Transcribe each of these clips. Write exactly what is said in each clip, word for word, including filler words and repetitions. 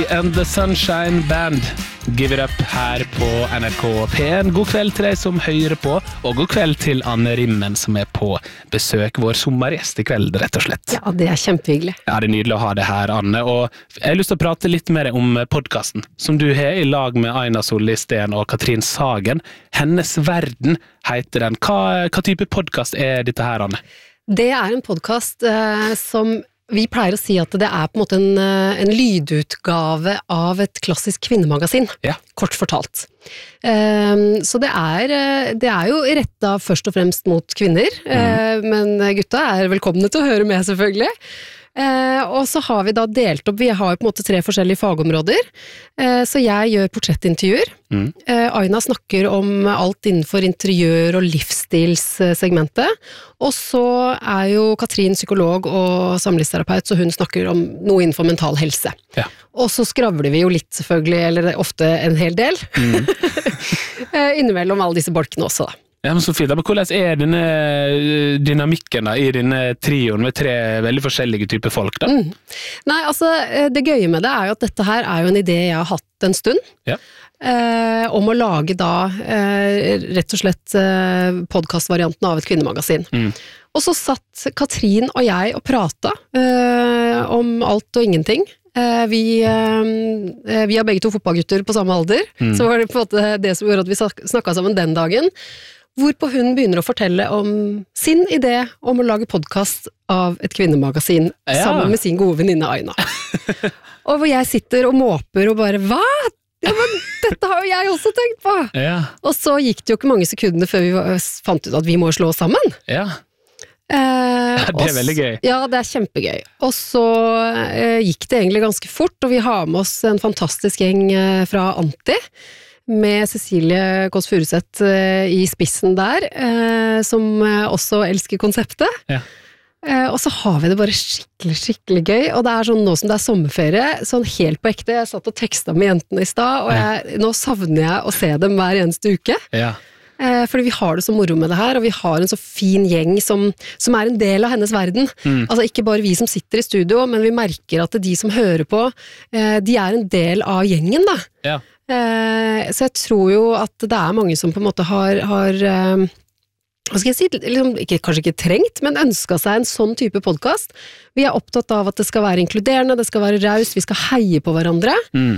Louie and the Sunshine Band. Give it up her på N R K P en. God kveld til deg som hører på, og god kveld til Anne Rimmen som er på besøk. Vår sommergjest I kveld, rett og slett. Ja, det er kjempehyggelig. Ja, det er nydelig å ha det her, Anne. Og jeg har lyst til å prate litt mer om podcasten, som du har I lag med Aina Solli Steen og Katrin Sagen. Hennes Verden heter den. Hva, hva type podcast er dette her, Anne? Det er en podcast eh, som vi pleier å si at det er på en måte en, en lydutgave av et klassisk kvinnemagasin, ja. Kort fortalt. Um, så det er, det er jo rettet først og fremst mot kvinner, mm. uh, men gutta er velkomne til å høre med selvfølgelig. Uh, og så har vi da delt opp, vi har jo på en måte tre forskjellige fagområder, uh, så jeg gjør portrettintervjuer, mm. uh, Aina snakker om alt innenfor interiør og livsstilssegmentet, og så er jo Katrin psykolog og samlivsterapeut, så hun snakker om noe innenfor mental helse. Ja. Og så skravler vi jo litt selvfølgelig, eller ofte en hel del, mm. uh, innimellom alle disse bolkene også da. Ja, men så fint. Men hvordan er denne dynamikken da, I denne trioen med tre veldig forskjellige typer folk da? Mm. Nei, altså, det gøye med det er jo at dette her er jo en idé jeg har hatt en stund. Ja. Eh, om å lage da eh, rett og slett eh, podcastvarianten av et kvinnemagasin. Mm. Og så satt Katrin og jeg og pratet eh, om alt og ingenting. Eh, vi, eh, vi har begge to fotballgutter på samme alder, mm. så var det på en måte det som gjorde at vi snakket sammen den dagen. Hvorpå hun begynner å fortelle om sin idé om å lage podcast av et kvinnemagasin ja. Sammen med sin gode venninne Aina. Og hvor jeg sitter og måper og bare, hva? Ja, men dette har jo jeg også tenkt på! Ja. Og så gikk det jo ikke mange sekunder før vi fant ut at vi må slå sammen. Ja. Eh, ja, det er veldig gøy. Ja, det er kjempegøy. Og så eh, gikk det egentlig ganske fort, og vi har med oss en fantastisk gjeng eh, fra Anti, med Cecilie Kåss Furuseth uh, I spissen der, uh, som uh, også elsker konseptet. Ja. Uh, og så har vi det bare skikkelig, skikkelig gøy, og det er sånn nå som det er sommerferie, sånn helt på ekte, jeg satt og tekstet med jentene I stad, og jeg, nå savner jeg å se dem hver eneste uke. Ja. Uh, fordi vi har det så moro med det her, og vi har en så fin gjeng som, som er en del av hennes verden. Mm. Altså ikke bare vi som sitter I studio, men vi merker at de som hører på, uh, de er en del av gjengen da. Ja. Eh, så jeg tror jo at det er mange som på en måte har, har eh, hva skal jeg si, liksom, ikke, kanskje ikke trengt, men ønsket seg en sånn type podcast. Vi er opptatt av at det skal være inkluderende, det skal være raust, vi skal heie på hverandre. Mm.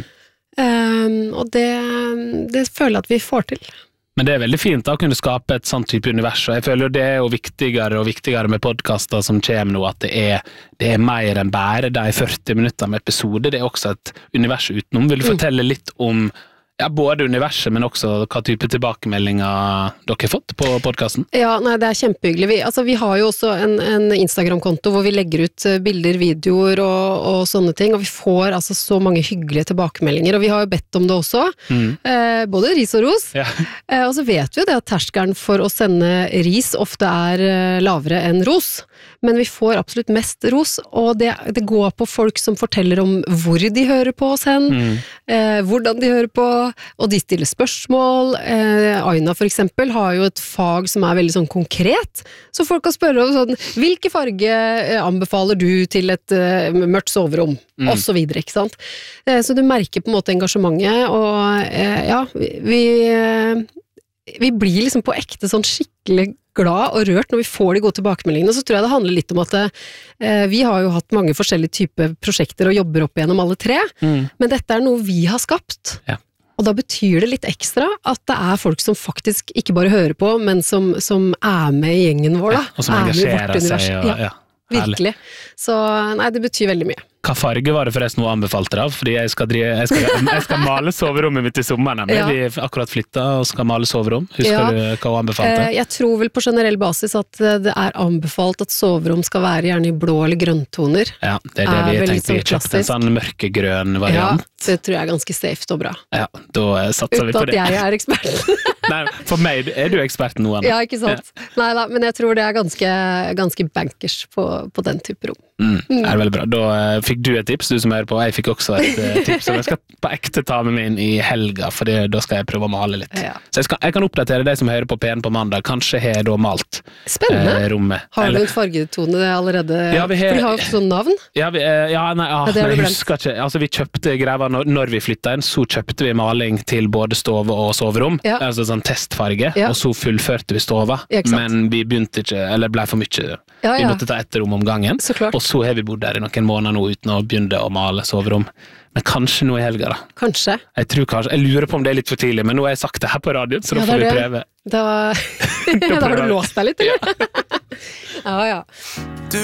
Eh, og det, det føler jeg at vi får til. Men det er veldig fint da, å kunne skape et sånt type univers, og jeg føler det er jo viktigere og viktigere med podcaster som kommer nå, at det er, det er mer enn bare de førti minutter med episode, det er også et univers utenom. Vil du fortelle litt om ja, både universet, men også hva type tilbakemeldinger dere har fått på podcasten? Ja, nei, det er kjempehyggelig. Vi, altså, vi har jo også en, en Instagram-konto hvor vi legger ut bilder, videoer og, og sånne ting, og vi får altså så mange hyggelige tilbakemeldinger, og vi har jo bedt om det også, mm. eh, både ris og ros, ja. eh, og så vet vi jo det at terskelen for å sende ris ofte er eh, lavere enn ros, men vi får absolutt mest ros, og det, det går på folk som forteller om hvor de hører på oss hen, mm. eh, hvordan de hører på, og de stiller spørsmål. Eh, Aina for eksempel har jo et fag som er veldig sånn konkret, så folk kan spørre om sånn, hvilke farge eh, anbefaler du til et eh, mørkt soverom, mm. og så videre, ikke sant? Eh, så du merker på en måte engasjementet, og eh, ja, vi, eh, vi blir liksom på ekte sånn skikkelig glad og rørt når vi får de gode tilbakemeldingene, så tror jeg det handler litt om at eh, vi har jo hatt mange forskjellige typer prosjekter og jobber opp igjennom alle tre, mm. men dette er noe vi har skapt. Ja. Og da betyr det litt ekstra at det er folk som faktisk ikke bare hører på, men som, som er med I gjengen vår da. Ja, og som engasjerer seg. Og, ja, ja, virkelig. Så nei, det betyr veldig mye. Hva farge var det forresten hun anbefalte av? Fordi jeg skal, drive, jeg skal, jeg skal male soverommet mitt I sommeren. Ja. Vi akkurat flyttet og skal male soverom. Husker ja. Du hva hun anbefalte? Jeg tror vel på generell basis at det er anbefalt at soverom skal være gjerne I blå eller grønntoner. Ja, det er det vi er tenkte. Vi kjøpte en sånn mørkegrønn variant. Ja, det tror jeg er ganske safe og bra. Ja, da satser vi på det. Uten at jeg er ekspert. Nei, for meg er du eksperten nå, Anna. Ja, ikke sant. Ja. Nei da, men jeg tror det er ganske, ganske bankers på, på den type rom. Mm, det er veldig bra. Da uh, fikk du et tips, du som hører på, og jeg fikk også et uh, tips, og jeg skal på ekte ta med meg inn i helga, for det, da skal jeg prøve å male litt. Ja. Så jeg, skal, jeg kan oppdatere deg som hører på P N på mandag, kanskje har jeg da malt Spennende. Uh, rommet. Har du Eller, en fargetone allerede? Ja, vi har- For de har jo sånn navn. ja, vi, uh, ja, nei, ah, Ja, det har nei, du jeg glemt. husker ikke, altså vi kjøpte greier når, når vi flyttet inn, så kjøpte vi maling til både stove og soverom, Ja. altså sånn testfarge, Ja. og så fullførte vi stova, Ja, ikke sant. men vi begynte ikke, eller ble for mye, Ja, vi ja. måtte ta ett rom om gangen, Så klart. og så har vi bodd der i noen måneder nå uten å begynne å male soverom. Men kanskje nå i helga da. Kanskje. Jeg tror kanskje, jeg lurer på om det er litt for tidlig, men nå har jeg sagt det her på radioen, så da Ja, får vi det er det. prøve. Da, da har prøver du jeg. låst deg litt, eller? Ja, ja. Du